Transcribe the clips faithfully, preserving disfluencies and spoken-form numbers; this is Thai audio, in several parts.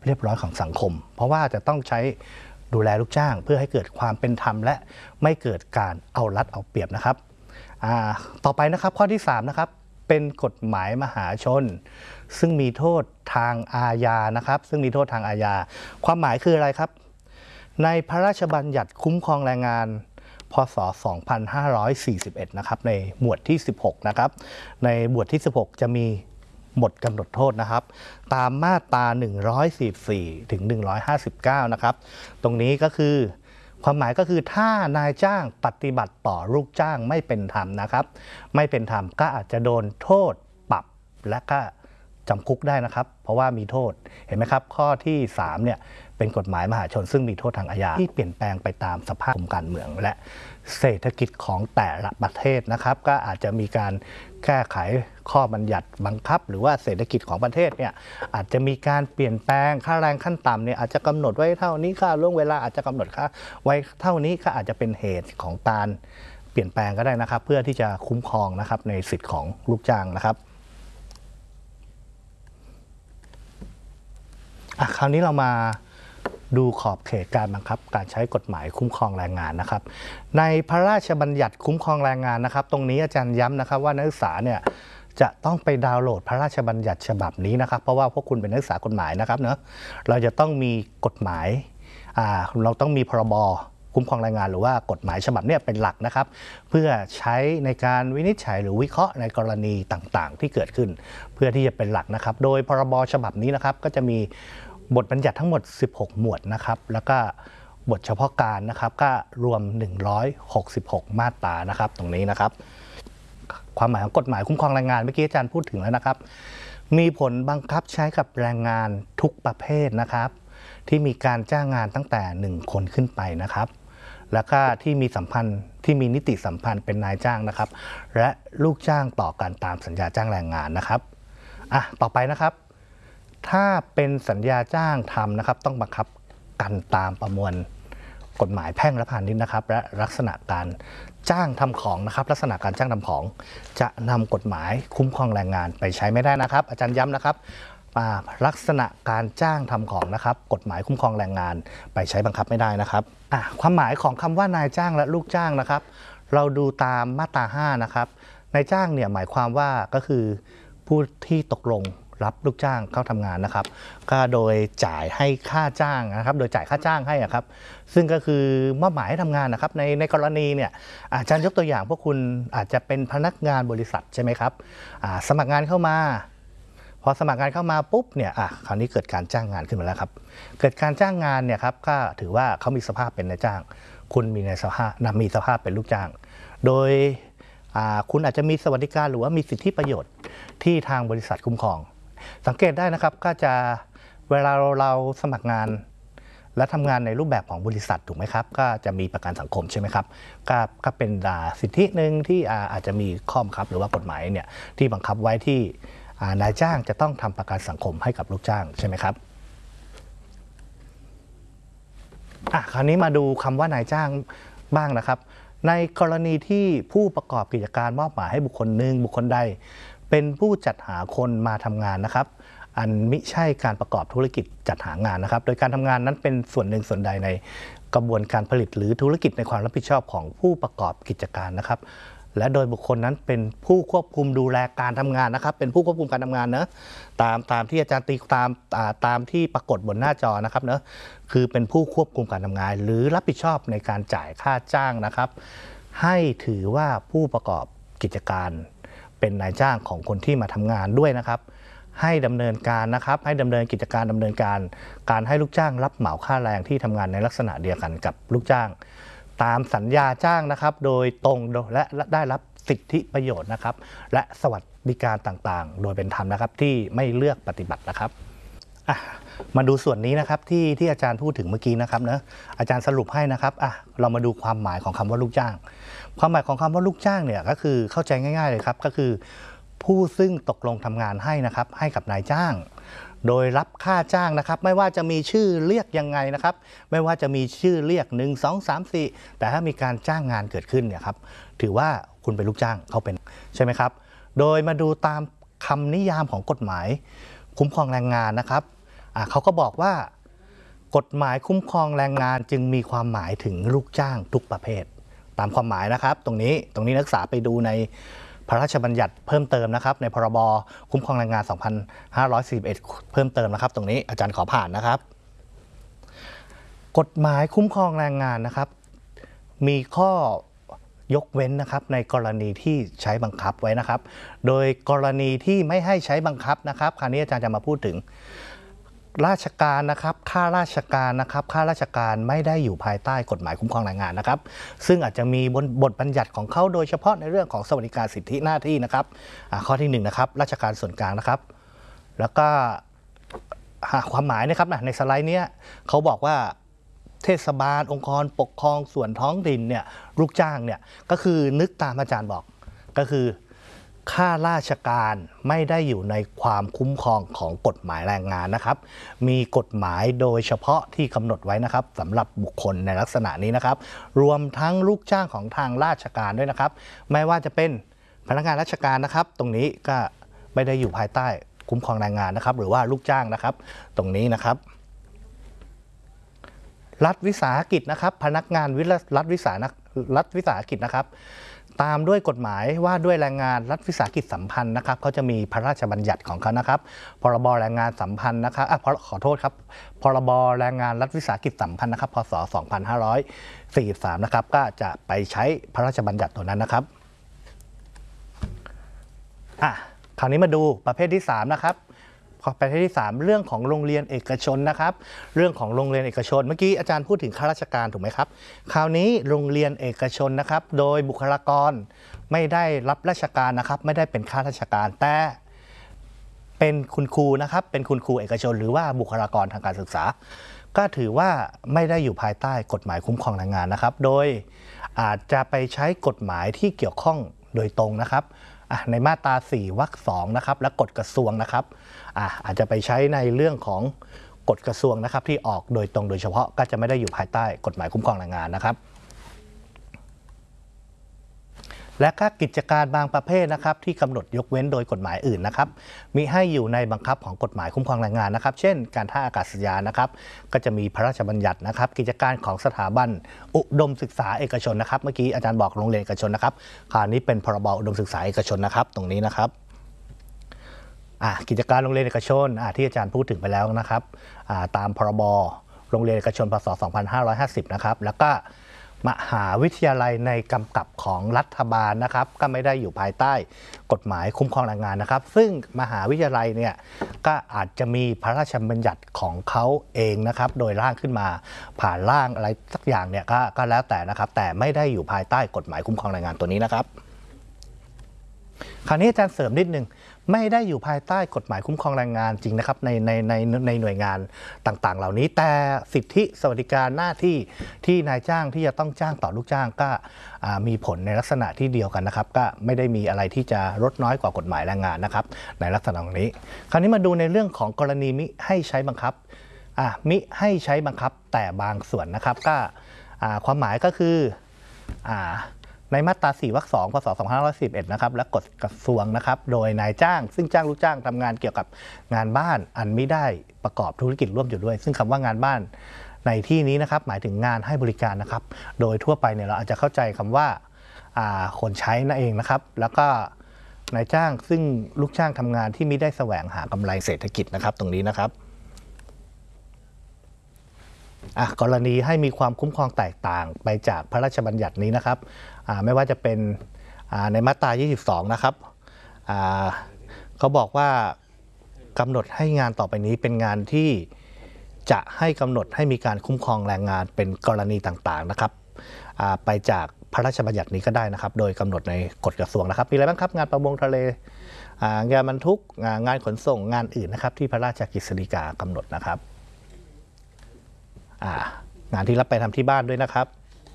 เรียบร้อยของสังคมเพราะว่าจะต้องใช้ดูแลลูกจ้างเพื่อให้เกิดความเป็นธรรมและไม่เกิดการเอารัดเอาเปรียบนะครับต่อไปนะครับข้อที่สามนะครับเป็นกฎหมายมหาชนซึ่งมีโทษทางอาญานะครับซึ่งมีโทษทางอาญาความหมายคืออะไรครับในพระราชบัญญัติคุ้มครองแรงงานพ.ศ. สองพันห้าร้อยสี่สิบเอ็ดนะครับในหมวดที่สิบหกนะครับในหมวดที่สิบหกจะมีบทกำหนดโทษนะครับตามมาตราหนึ่งร้อยสี่สิบสี่ถึงหนึ่งร้อยห้าสิบเก้านะครับตรงนี้ก็คือความหมายก็คือถ้านายจ้างปฏิบัติต่อลูกจ้างไม่เป็นธรรมนะครับไม่เป็นธรรมก็อาจจะโดนโทษปรับและก็จำคุกได้นะครับเพราะว่ามีโทษเห็นไหมครับข้อที่สามเนี่ยเป็นกฎหมายมหาชนซึ่งมีโทษทางอาญาที่เปลี่ยนแปลงไปตามสภาพการเมืองและเศรษฐกิจของแต่ละประเทศนะครับก็อาจจะมีการแก้ไขข้อบัญญัติบังคับหรือว่าเศรษฐกิจของประเทศเนี่ยอาจจะมีการเปลี่ยนแปลงค่าแรงขั้นต่ำเนี่ยอาจจะกำหนดไว้เท่านี้ค่าล่วงเวลาอาจจะกำหนดค่าไว้เท่านี้ก็อาจจะเป็นเหตุของการเปลี่ยนแปลงก็ได้นะครับเพื่อที่จะคุ้มครองนะครับในสิทธิของลูกจ้างนะครับคราวนี้เรามาดูขอบเขตการบังคับการใช้กฎหมายคุ้มครองแรงงานนะครับในพระราชบัญญัติคุ้มครองแรงงานนะครับตรงนี้อาจารย์ย้ำนะครับว่านักศึกษาเนี่ยจะต้องไปดาวน์โหลดพระราชบัญญัติฉบับนี้นะครับเพราะว่าพวกคุณเป็นนักศึกษากฎหมายนะครับเนอะเราจะต้องมีกฎหมายอ่าเราต้องมีพรบคุ้มครองแรงงานหรือว่ากฎหมายฉบับนี้เป็นหลักนะครับเพื่อใช้ในการวินิจฉัยหรือวิเคราะห์ในกรณีต่างๆที่เกิดขึ้นเพื่อที่จะเป็นหลักนะครับโดยพรบฉบับนี้นะครับก็จะมีบทบัญญัติทั้งหมดสิบหกหมวดนะครับแล้วก็บทเฉพาะการนะครับก็รวมหนึ่งร้อยหกสิบหกมาตรานะครับตรงนี้นะครับความหมายของกฎหมายคุ้มครองแรงงานเมื่อกี้อาจารย์พูดถึงแล้วนะครับมีผลบังคับใช้กับแรงงานทุกประเภทนะครับที่มีการจ้างงานตั้งแต่หนึ่งคนขึ้นไปนะครับแล้วก็ที่มีสัมพันธ์ที่มีนิติสัมพันธ์เป็นนายจ้างนะครับและลูกจ้างต่อกันตามสัญญาจ้างแรงงานนะครับอ่ะต่อไปนะครับถ้าเป็นสัญญาจ้างทำนะครับต้องบังคับกันตามประมวลกฎหมายแพ่งและพาณิชย์นะครับและลักษณะการจ้างทำของนะครับลักษณะการจ้างทำของจะนำกฎหมายคุ้มครองแรงงานไปใช้ไม่ได้นะครับอาจารย์ย้ำนะครับลักษณะการจ้างทำของนะครับกฎหมายคุ้มครองแรงงานไปใช้บังคับไม่ได้นะครับความหมายของคำว่านายจ้างและลูกจ้างนะครับเราดูตามมาตราห้านะครับนายจ้างเนี่ยหมายความว่าก็คือผู้ที่ตกลงรับลูกจ้างเข้าทำงานนะครับก็โดยจ่ายให้ค่าจ้างนะครับโดยจ่ายค่าจ้างให้ครับซึ่งก็คือมอบหมายให้ทำงานนะครับในในกรณีเนี่ยอาจารย์ยกตัวอย่างพวกคุณอาจจะเป็นพนักงานบริษัทใช่ไหมครับสมัครงานเข้ามาพอสมัครงานเข้ามาปุ๊บเนี่ยอ่ะคราวนี้เกิดการจ้างงานขึ้นมาแล้วครับเกิดการจ้างงานเนี่ยครับก็ถือว่าเขามีสภาพเป็นนายจ้างคุณมีในสภาพนำมีสภาพเป็นลูกจ้างโดยคุณอาจจะมีสวัสดิการหรือว่ามีสิทธิประโยชน์ที่ทางบริษัทคุ้มครองสังเกตได้นะครับก็จะเวลาเราสมัครงานและทำงานในรูปแบบของบริษัทถูกไหมครับก็จะมีประกันสังคมใช่ไหมครับก็ก็เป็นสิทธิหนึ่งที่อาจจะมีข้อบังคับหรือว่ากฎหมายเนี่ยที่บังคับไว้ที่นายจ้างจะต้องทำประกันสังคมให้กับลูกจ้างใช่ไหมครับอ่ะคราวนี้มาดูคำว่านายจ้างบ้างนะครับในกรณีที่ผู้ประกอบกิจการมอบหมายให้บุคคลหนึ่งบุคคลใดเป็นผู้จัดหาคนมาทำงานนะครับอันมิใช่การประกอบธุรกิจจัดหางานนะครับโดยการทำงานนั้นเป็นส่วนหนึ่งส่วนใดในกระบวนการผลิตหรือธุรกิจในความรับผิดชอบของผู้ประกอบกิจการนะครับและโดยบุคคลนั้นเป็นผู้ควบคุมดูแลการทำงานนะครับเป็นผู้ควบคุมการทำงานเนอะตามตามที่อาจารย์ตีตามตามที่ปรากฏบนหน้าจอนะครับเนอะคือเป็นผู้ควบคุมการทำงานหรือรับผิดชอบในการจ่ายค่าจ้างนะครับให้ถือว่าผู้ประกอบกิจการเป็นนายจ้างของคนที่มาทำงานด้วยนะครับให้ดำเนินการนะครับให้ดำเนินกิจการดำเนินการการให้ลูกจ้างรับเหมาค่าแรงที่ทำงานในลักษณะเดียวกันกับลูกจ้างตามสัญญาจ้างนะครับโดยตรงและได้รับสิทธิประโยชน์นะครับและสวัสดิการต่างๆโดยเป็นธรรมนะครับที่ไม่เลือกปฏิบัตินะครับมาดูส่วนนี้นะครับที่ที่อาจารย์พูดถึงเมื่อกี้นะครับนะอาจารย์สรุปให้นะครับอ่ะเรามาดูความหมายของคำว่าลูกจ้างความหมายของคำว่าลูกจ้างเนี่ยก็คือเข้าใจง่ายๆเลยครับก็คือผู้ซึ่งตกลงทำงานให้นะครับให้กับนายจ้างโดยรับค่าจ้างนะครับไม่ว่าจะมีชื่อเรียกยังไงนะครับไม่ว่าจะมีชื่อเรียกหนึ่ง สอง สาม สี่แต่ถ้ามีการจ้างงานเกิดขึ้นเนี่ยครับถือว่าคุณเป็นลูกจ้างเขาเป็นใช่ไหมครับโดยมาดูตามคำนิยามของกฎหมายคุ้มครองแรงงานนะครับอ่ะเขาก็บอกว่ากฎหมายคุ้มครองแรงงานจึงมีความหมายถึงลูกจ้างทุกประเภทตามความหมายนะครับตรงนี้ตรงนี้นักศึกษาไปดูในพระราชบัญญัติเพิ่มเติมนะครับในพรบคุ้มครองแรงงานสองพันห้าร้อยสี่สิบเอ็ดเพิ่มเติมนะครับตรงนี้อาจารย์ขอผ่านนะครับกฎหมายคุ้มครองแรงงานนะครับมีข้อยกเว้นนะครับในกรณีที่ใช้บังคับไว้นะครับโดยกรณีที่ไม่ให้ใช้บังคับนะครับคราวนี้อาจารย์จะมาพูดถึงราชการนะครับข้าราชการนะครับข้าราชการไม่ได้อยู่ภายใต้กฎหมายคุ้มครองแรงงานนะครับซึ่งอาจจะมีบทบัญญัติของเขาโดยเฉพาะในเรื่องของสวัสดิการสิทธิหน้าที่นะครับข้อที่หนึ่งนะครับราชการส่วนกลางนะครับแล้วก็ความหมายนะครับในสไลด์นี้เขาบอกว่าเทศบาลองค์กรปกครองส่วนท้องถิ่นเนี่ยลูกจ้างเนี่ยก็คือนึกตามอาจารย์บอกก็คือข้าราชการไม่ได้อยู่ในความคุ้มครองของกฎหมายแรงงานนะครับมีกฎหมายโดยเฉพาะที่กำหนดไว้นะครับสำหรับบุคคลในลักษณะนี้นะครับรวมทั้งลูกจ้างของทางราชการด้วยนะครับไม่ว่าจะเป็นพนักงานราชการนะครับตรงนี้ก็ไม่ได้อยู่ภายใต้คุ้มครองแรงงานนะครับหรือว่าลูกจ้างนะครับตรงนี้นะครับรัฐวิสาหกิจนะครับพนักงานรัฐวิสาหรัฐวิสาหกิจนะครับตามด้วยกฎหมายว่าด้วยแรงงานรัฐวิสาหกิจสัมพันธ์นะครับเขาจะมีพระราชบัญญัติของเขานะครับพรบแรงงานสัมพันธ์นะครับอ่ะขอโทษครับพรบแรงงานรัฐวิสาหกิจสัมพันธ์นะครับพศสองพันห้าร้อยสี่สิบสามนะครับก็จะไปใช้พระราชบัญญัติตัวนั้นนะครับอ่ะคราวนี้มาดูประเภทที่สามนะครับประเภทที่สามเรื่องของโรงเรียนเอกชนนะครับเรื่องของโรงเรียนเอกชนเมื่อกี้อาจารย์พูดถึงข้าราชการถูกไหมครับคราวนี้โรงเรียนเอกชนนะครับโดยบุคลากรไม่ได้รับราชการนะครับไม่ได้เป็นข้าราชการแต่เป็นคุณครูนะครับเป็นคุณครูเอกชนหรือว่าบุคลากรทางการศึกษาก็ถือว่าไม่ได้อยู่ภายใต้กฎหมายคุ้มครองแรงงานนะครับโดยอาจจะไปใช้กฎหมายที่เกี่ยวข้องโดยตรงนะครับในมาตราสี่วรรคสองนะครับและกฎกระทรวงนะครับอาอาจจะไปใช้ในเรื่องของกฎกระทรวงนะครับที่ออกโดยตรงโดยเฉพาะก็จะไม่ได้อยู่ภายใต้กฎหมายคุ้มครองแรงงานนะครับและก็กิจการบางประเภทนะครับที่กำหนดยกเว้นโดยกฎหมายอื่นนะครับมิให้อยู่ในบังคับของกฎหมายคุ้มครองแรงงานนะครับเช่นการท่าอากาศยานนะครับก็จะมีพระราชบัญญัตินะครับกิจการของสถาบันอุดมศึกษาเอกชนนะครับเมื่อกี้อาจารย์บอกโรงเรียนเอกชนนะครับคราวนี้เป็นพรบอุดมศึกษาเอกชนนะครับตรงนี้นะครับกิจการโรงเรียนเอกชนที่อาจารย์พูดถึงไปแล้วนะครับตามพรบโรงเรียนเอกชนพศสองพันห้าร้อยห้าสิบนะครับแล้วก็มหาวิทยาลัยในกำกับของรัฐบาลนะครับก็ไม่ได้อยู่ภายใต้กฎหมายคุ้มครองแรงงานนะครับซึ่งมหาวิทยาลัยเนี่ยก็อาจจะมีพระราชบัญญัติของเขาเองนะครับโดยร่างขึ้นมาผ่านร่างอะไรสักอย่างเนี่ยก็ก็แล้วแต่นะครับแต่ไม่ได้อยู่ภายใต้กฎหมายคุ้มครองแรงงานตัวนี้นะครับคราวนี้อาจารย์เสริมนิดนึงไม่ได้อยู่ภายใต้กฎหมายคุ้มครองแรงงานจริงนะครับในในในในหน่วยงานต่างๆเหล่านี้แต่สิทธิสวัสดิการหน้าที่ที่นายจ้างที่จะต้องจ้างต่อลูกจ้างก็มีผลในลักษณะที่เดียวกันนะครับก็ไม่ได้มีอะไรที่จะลดน้อยกว่ากฎหมายแรงงานนะครับในลักษณะนี้ คราวนี้มาดูในเรื่องของกรณีมิให้ใช้บังคับมิให้ใช้บังคับแต่บางส่วนนะครับก็ความหมายก็คือในมาตราสี่วรรคสองพศสองพันห้าร้อยสิบเอ็ดนะครับและกฎกระทรวงนะครับโดยนายจ้างซึ่งจ้างลูกจ้างทำงานเกี่ยวกับงานบ้านอันไม่ได้ประกอบธุรกิจร่วมอยู่ด้วยซึ่งคำว่างานบ้านในที่นี้นะครับหมายถึงงานให้บริการนะครับโดยทั่วไปเนี่ยเราอาจจะเข้าใจคำว่าคนใช้นั่นเองนะครับแล้วก็นายจ้างซึ่งลูกจ้างทำงานที่ไม่ได้แสวงหากำไรเศรษฐกิจนะครับตรงนี้นะครับกรณีให้มีความคุ้มครองแตกต่างไปจากพระราชบัญญัตินี้นะครับไม่ว่าจะเป็นในมาตรายี่สิบสองนะครับเขาบอกว่ากำหนดให้งานต่อไปนี้เป็นงานที่จะให้กำหนดให้มีการคุ้มครองแรงงานเป็นกรณีต่างๆนะครับไปจากพระราชบัญญัตินี้ก็ได้นะครับโดยกำหนดในกฎกระทรวงนะครับมีอะไรบ้างครับงานประมงทะเลงานบรรทุกงานขนส่งงานอื่นนะครับที่พระราชกฤษฎีกากำหนดนะครับงานที่รับไปทำที่บ้านด้วยนะครับ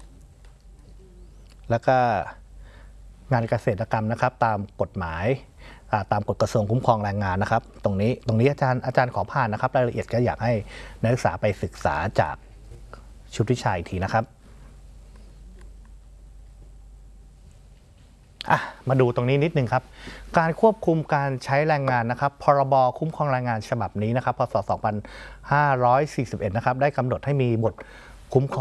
แล้วก็งานเกษตรกรรมนะครับตามกฎหมายตามกฎกระทรวงคุ้มครองแรงงานนะครับตรงนี้ตรงนี้อาจารย์อาจารย์ขอผ่านนะครับรายละเอียดก็อยากให้นักศึกษาไปศึกษาจากชุดวิชาอีกทีนะครับอ่ะมาดูตรงนี้นิดนึงครับการควบคุมการใช้แรงงานนะครับพรบคุ้มครองแรงงานฉบับนี้นะครับพศสองพันห้าร้อยสี่สิบเอ็ดนะครับได้กำหนดให้มีบทคุ้มครอง